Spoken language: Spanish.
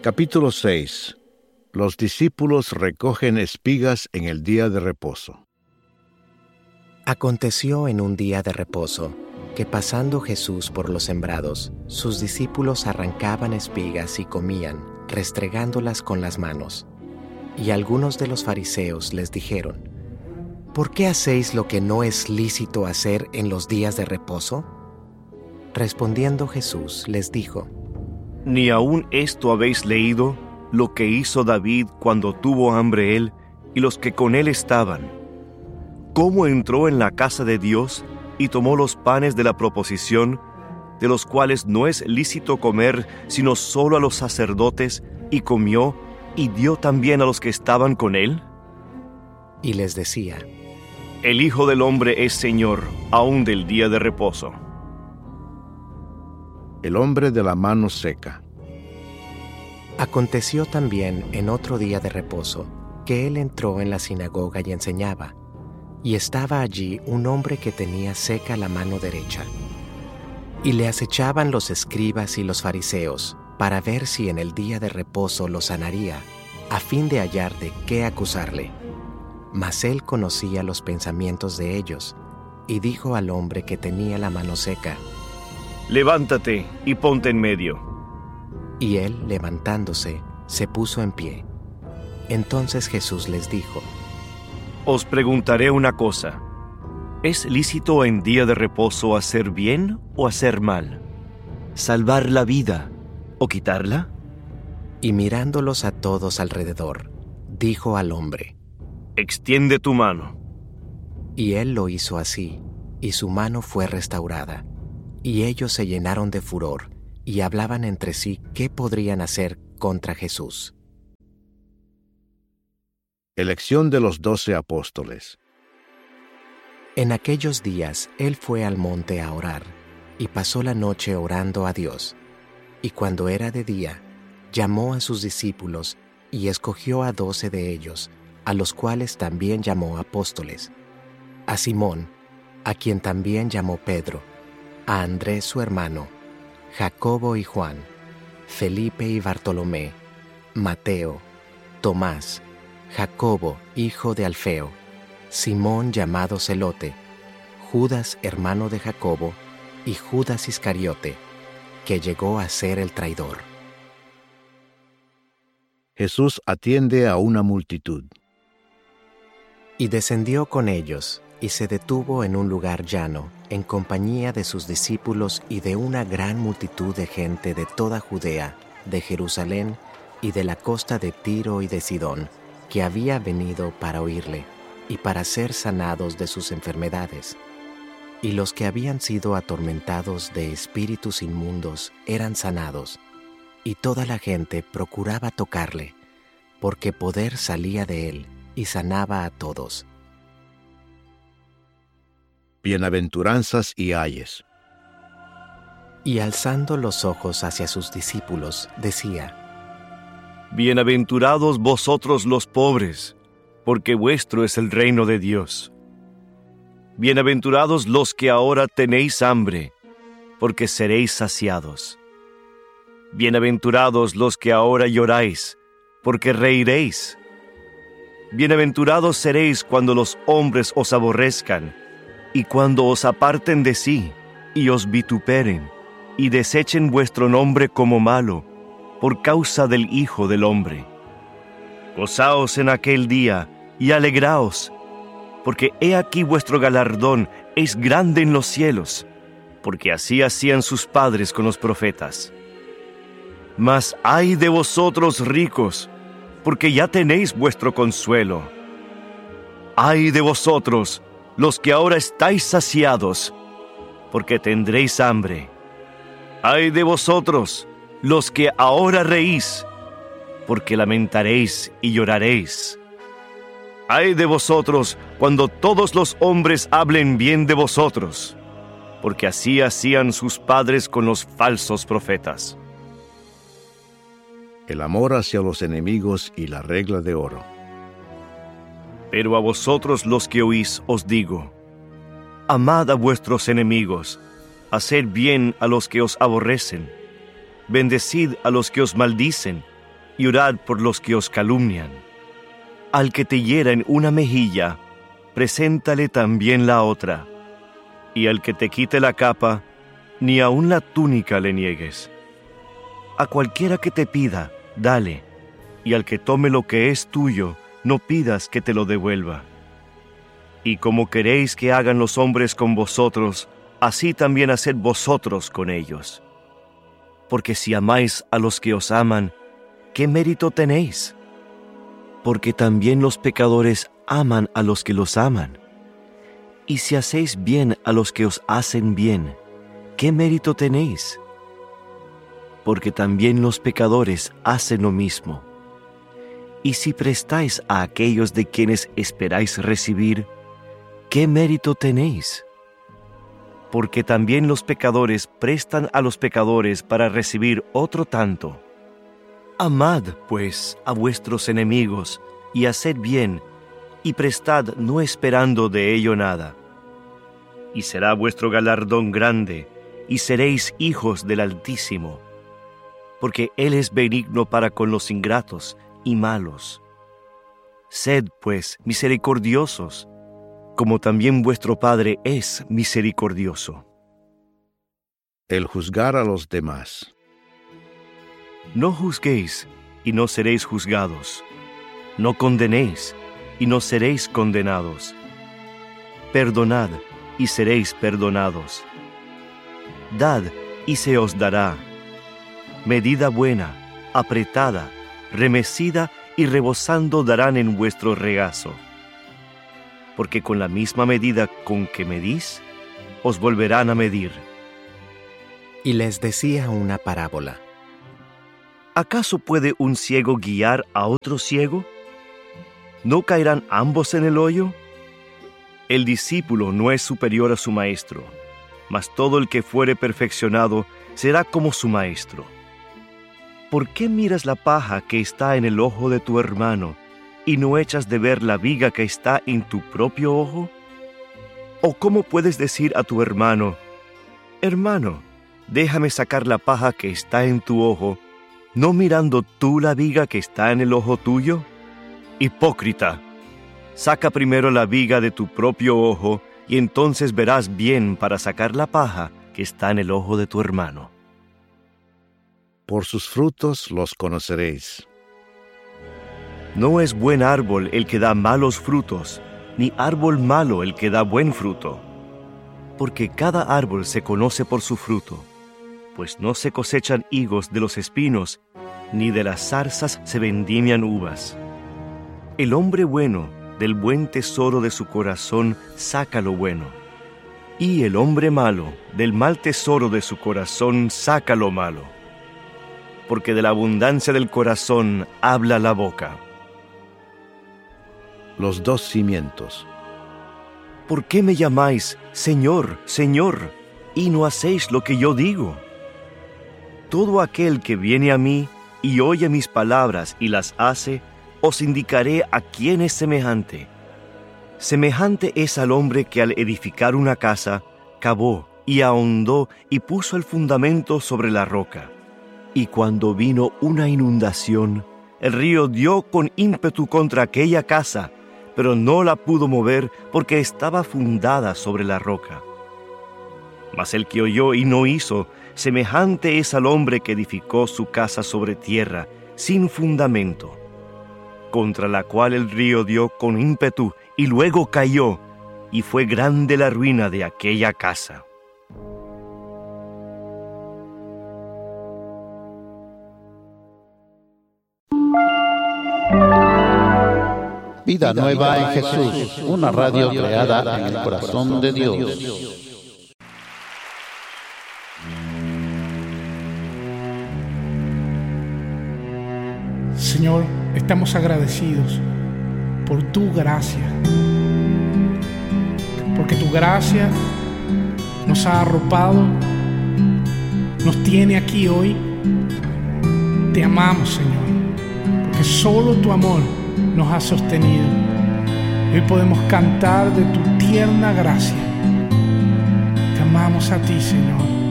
Capítulo 6. Los discípulos recogen espigas en el día de reposo. Aconteció en un día de reposo, que pasando Jesús por los sembrados, sus discípulos arrancaban espigas y comían, restregándolas con las manos. Y algunos de los fariseos les dijeron: ¿Por qué hacéis lo que no es lícito hacer en los días de reposo? Respondiendo Jesús les dijo: ¿Ni aún esto habéis leído, lo que hizo David cuando tuvo hambre él y los que con él estaban? ¿Cómo entró en la casa de Dios y tomó los panes de la proposición, de los cuales no es lícito comer sino solo a los sacerdotes, y comió y dio también a los que estaban con él? Y les decía: El Hijo del Hombre es Señor aún del día de reposo. El hombre de la mano seca. Aconteció también en otro día de reposo, que él entró en la sinagoga y enseñaba, y estaba allí un hombre que tenía seca la mano derecha. Y le acechaban los escribas y los fariseos, para ver si en el día de reposo lo sanaría, a fin de hallar de qué acusarle. Mas él conocía los pensamientos de ellos, y dijo al hombre que tenía la mano seca: Levántate y ponte en medio. Y él, levantándose, se puso en pie. Entonces Jesús les dijo: Os preguntaré una cosa. ¿Es lícito en día de reposo hacer bien o hacer mal? ¿Salvar la vida o quitarla? Y mirándolos a todos alrededor, dijo al hombre: Extiende tu mano. Y él lo hizo así, y su mano fue restaurada. Y ellos se llenaron de furor, y hablaban entre sí qué podrían hacer contra Jesús. Elección de los 12 apóstoles. En aquellos días él fue al monte a orar, y pasó la noche orando a Dios. Y cuando era de día, llamó a sus discípulos, y escogió a 12 de ellos, a los cuales también llamó apóstoles: a Simón, a quien también llamó Pedro, a Andrés su hermano, Jacobo y Juan, Felipe y Bartolomé, Mateo, Tomás, Jacobo hijo de Alfeo, Simón llamado Celote, Judas hermano de Jacobo, y Judas Iscariote, que llegó a ser el traidor. Jesús atiende a una multitud. Y descendió con ellos, y se detuvo en un lugar llano, en compañía de sus discípulos y de una gran multitud de gente de toda Judea, de Jerusalén y de la costa de Tiro y de Sidón, que había venido para oírle, y para ser sanados de sus enfermedades. Y los que habían sido atormentados de espíritus inmundos eran sanados, y toda la gente procuraba tocarle, porque poder salía de él, y sanaba a todos. Bienaventuranzas y ayes. Y alzando los ojos hacia sus discípulos, decía: Bienaventurados vosotros los pobres, porque vuestro es el reino de Dios. Bienaventurados los que ahora tenéis hambre, porque seréis saciados. Bienaventurados los que ahora lloráis, porque reiréis. Bienaventurados seréis cuando los hombres os aborrezcan, y cuando os aparten de sí, y os vituperen, y desechen vuestro nombre como malo, por causa del Hijo del Hombre. Gozaos en aquel día, y alegraos, porque he aquí vuestro galardón es grande en los cielos, porque así hacían sus padres con los profetas. Mas ay de vosotros ricos, porque ya tenéis vuestro consuelo. Ay de vosotros, los que ahora estáis saciados, porque tendréis hambre. Ay de vosotros, los que ahora reís, porque lamentaréis y lloraréis. Ay de vosotros, cuando todos los hombres hablen bien de vosotros, porque así hacían sus padres con los falsos profetas. El amor hacia los enemigos y la regla de oro. Pero a vosotros los que oís os digo: amad a vuestros enemigos, haced bien a los que os aborrecen, bendecid a los que os maldicen, y orad por los que os calumnian. Al que te hiera en una mejilla, preséntale también la otra, y al que te quite la capa, ni aun la túnica le niegues. A cualquiera que te pida, dale, y al que tome lo que es tuyo, no pidas que te lo devuelva. Y como queréis que hagan los hombres con vosotros, así también haced vosotros con ellos. Porque si amáis a los que os aman, ¿qué mérito tenéis? Porque también los pecadores aman a los que los aman. Y si hacéis bien a los que os hacen bien, ¿qué mérito tenéis? Porque también los pecadores hacen lo mismo. Y si prestáis a aquellos de quienes esperáis recibir, ¿qué mérito tenéis? Porque también los pecadores prestan a los pecadores para recibir otro tanto. Amad, pues, a vuestros enemigos, y haced bien, y prestad no esperando de ello nada. Y será vuestro galardón grande, y seréis hijos del Altísimo, porque Él es benigno para con los ingratos y malos. Sed, pues, misericordiosos, como también vuestro Padre es misericordioso. El juzgar a los demás. No juzguéis, y no seréis juzgados. No condenéis, y no seréis condenados. Perdonad, y seréis perdonados. Dad, y se os dará. Medida buena, apretada, remecida y rebosando darán en vuestro regazo. Porque con la misma medida con que medís, os volverán a medir. Y les decía una parábola. ¿Acaso puede un ciego guiar a otro ciego? ¿No caerán ambos en el hoyo? El discípulo no es superior a su maestro, mas todo el que fuere perfeccionado será como su maestro. ¿Por qué miras la paja que está en el ojo de tu hermano y no echas de ver la viga que está en tu propio ojo? ¿O cómo puedes decir a tu hermano, hermano, déjame sacar la paja que está en tu ojo, no mirando tú la viga que está en el ojo tuyo? Hipócrita, saca primero la viga de tu propio ojo, y entonces verás bien para sacar la paja que está en el ojo de tu hermano. Por sus frutos los conoceréis. No es buen árbol el que da malos frutos, ni árbol malo el que da buen fruto. Porque cada árbol se conoce por su fruto, pues no se cosechan higos de los espinos, ni de las zarzas se vendimian uvas. El hombre bueno del buen tesoro de su corazón saca lo bueno, y el hombre malo del mal tesoro de su corazón saca lo malo. Porque de la abundancia del corazón habla la boca. Los dos cimientos. ¿Por qué me llamáis Señor, Señor, y no hacéis lo que yo digo? Todo aquel que viene a mí y oye mis palabras y las hace, os indicaré a quién es semejante. Semejante es al hombre que al edificar una casa, cavó y ahondó y puso el fundamento sobre la roca. Y cuando vino una inundación, el río dio con ímpetu contra aquella casa, pero no la pudo mover porque estaba fundada sobre la roca. Mas el que oyó y no hizo, semejante es al hombre que edificó su casa sobre tierra, sin fundamento, contra la cual el río dio con ímpetu y luego cayó, y fue grande la ruina de aquella casa. Vida Nueva en Jesús, una radio creada en el corazón de Dios. Señor, estamos agradecidos por tu gracia, porque tu gracia nos ha arropado, nos tiene aquí hoy. Te amamos, Señor, porque solo tu amor nos ha sostenido. Hoy podemos cantar de tu tierna gracia. Te amamos a ti, Señor.